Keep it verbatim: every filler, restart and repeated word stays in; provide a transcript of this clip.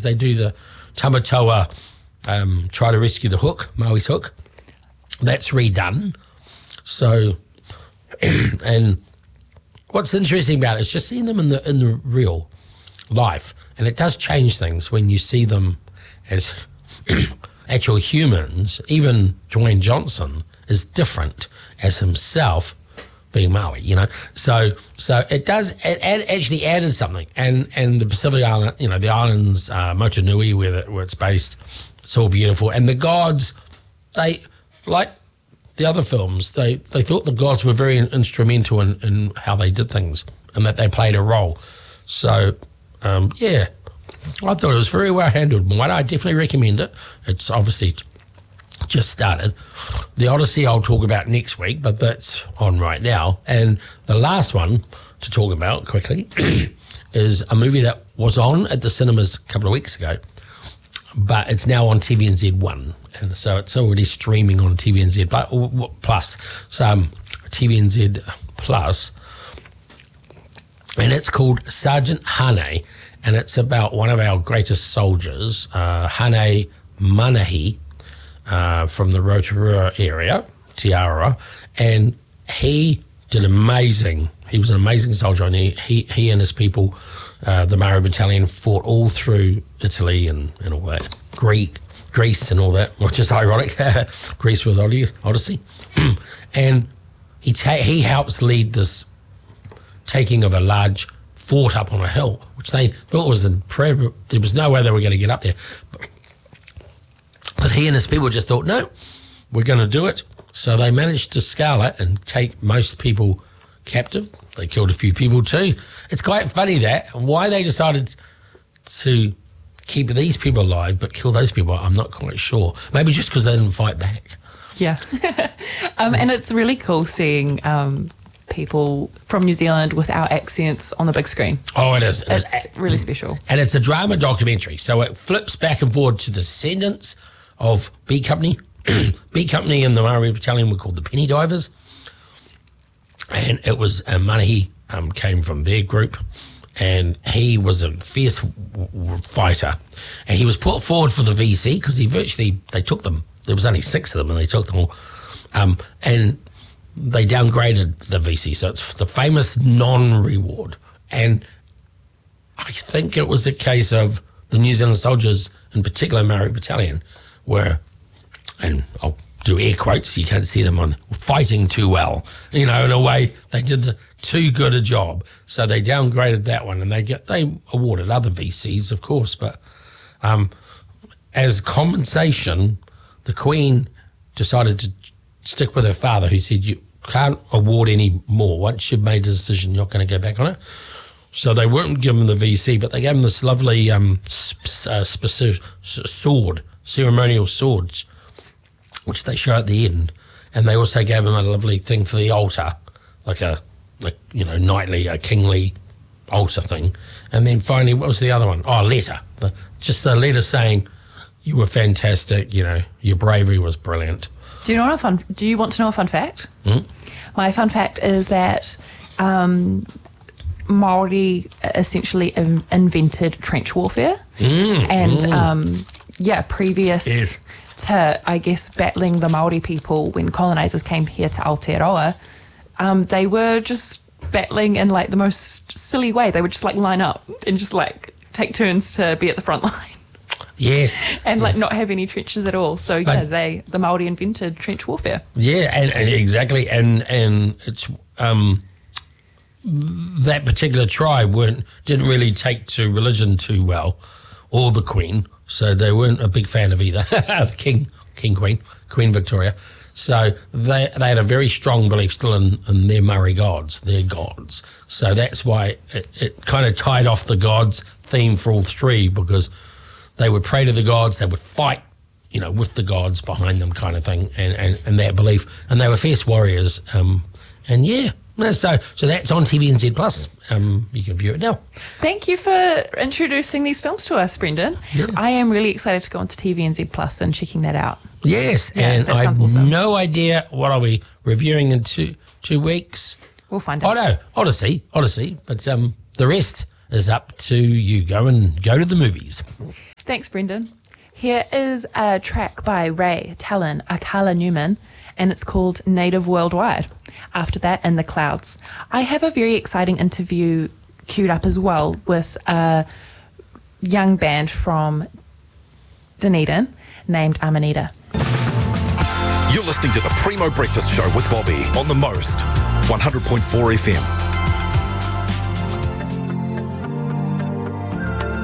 They do the Tamatoa um, try to rescue the hook, Maui's hook. That's redone. So, and what's interesting about it is just seeing them in the in the real life, and it does change things when you see them as actual humans. Even Dwayne Johnson is different as himself being Maui, you know. So so it does it add, actually added something, and and the Pacific Island, you know, the islands, uh, Motunui, where the, where it's based, it's all beautiful, and the gods, they like the other films, they they thought the gods were very instrumental in, in how they did things, and that they played a role. So um, yeah, I thought it was very well handled. Moana, I definitely recommend it. It's obviously just started. The Odyssey I'll talk about next week, but that's on right now. And the last one to talk about quickly is a movie that was on at the cinemas a couple of weeks ago, but it's now on T V N Z one, and so it's already streaming on T V N Z Plus. So um, T V N Z Plus, and it's called Sergeant Hane, and it's about one of our greatest soldiers, uh, Hane Manahi, Uh, from the Rotorua area, Te Arawa, and he did amazing. He was an amazing soldier, and he, he, he and his people, uh, the Maori Battalion, fought all through Italy and, and all that, Greek, Greece and all that, which is ironic, Greece with Odyssey. And he ta- he helps lead this taking of a large fort up on a hill, which they thought was incredible. There was no way they were going to get up there. But, But he and his people just thought, no, we're going to do it. So they managed to scale it and take most people captive. They killed a few people too. It's quite funny that why they decided to keep these people alive but kill those people, I'm not quite sure. Maybe just because they didn't fight back. Yeah. um, and it's really cool seeing um, people from New Zealand with our accents on the big screen. Oh, it is. It's, it's really special. And it's a drama documentary. So it flips back and forward to the descendants of B Company. B Company and the Maori Battalion were called the Penny Divers. And it was, uh, Manahi um, came from their group, and he was a fierce w- w- fighter. And he was put forward for the V C because he virtually, they took them. There was only six of them, and they took them all. Um, and they downgraded the V C. So it's the famous non-reward. And I think it was a case of the New Zealand soldiers, in particular Maori Battalion, were, and I'll do air quotes, you can't see them on, fighting too well. You know, in a way, they did the, too good a job. So they downgraded that one, and they get they awarded other V Cs, of course, but um, as compensation, the Queen decided to stick with her father, who said, you can't award any more. Once you've made a decision, you're not going to go back on it. So they weren't given the V C, but they gave him this lovely um, sp- uh, specific sword, ceremonial swords, which they show at the end. And they also gave him a lovely thing for the altar, like a, like, you know, knightly, a kingly altar thing. And then finally, what was the other one? Oh, a letter. The, just a letter saying, you were fantastic, you know, your bravery was brilliant. Do you know a fun? Do you want to know a fun fact? Mm? My fun fact is that um, Māori essentially in- invented trench warfare, Mm, and mm. um, yeah, previous Yes. to I guess battling the Māori people when colonisers came here to Aotearoa, um, they were just battling in like the most silly way. They would just like line up and just like take turns to be at the front line. Yes. And like yes. not have any trenches at all. So yeah, But- they the Māori invented trench warfare. Yeah, and, and exactly, and and it's um, that particular tribe weren't didn't really take to religion too well, or the Queen, so they weren't a big fan of either King, King, Queen, Queen Victoria. So they they had a very strong belief still in, in their Maori gods, their gods. So that's why it, it kind of tied off the gods theme for all three, because they would pray to the gods, they would fight, you know, with the gods behind them, kind of thing, and, and, and that belief. And they were fierce warriors. Um, and yeah, no, so so that's on T V N Z Plus. Um, you can view it now. Thank you for introducing these films to us, Brendan. Yeah. I am really excited to go onto T V N Z Plus and checking that out. Yes, Yeah, and that I have sounds awesome. no idea what are we reviewing in two two weeks. We'll find Oh out. no, Odyssey, Odyssey. But um, the rest is up to you. Go and go to the movies. Thanks, Brendan. Here is a track by Ray, Talon, Akala Newman, and it's called Native Worldwide. After that, In the Clouds. I have a very exciting interview queued up as well with a young band from Dunedin named Amanita. You're listening to the Primo Breakfast Show with Bobby on The Most, one hundred point four F M.